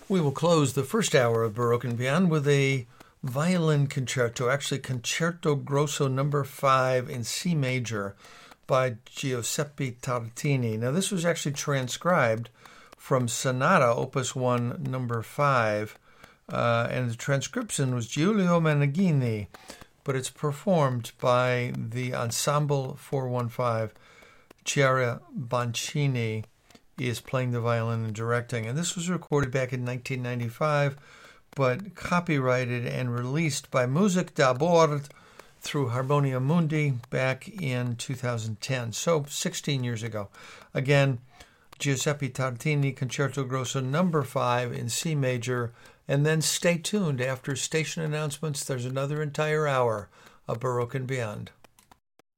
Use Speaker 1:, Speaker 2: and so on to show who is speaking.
Speaker 1: We will close the first hour of Baroque and Beyond with a violin concerto, actually Concerto Grosso No. 5 in C major by Giuseppe Tartini. Now, this was actually transcribed from Sonata, Opus 1, No. 5, and the transcription was Giulio Meneghini, but it's performed by the Ensemble 415. Chiara Boncini is playing the violin and directing, and this was recorded back in 1995, but copyrighted and released by Music d'Abord through Harmonia Mundi back in 2010, so 16 years ago. Again, Giuseppe Tartini, Concerto Grosso No. 5 in C major, and then stay tuned. After station announcements, there's another entire hour of Baroque and Beyond.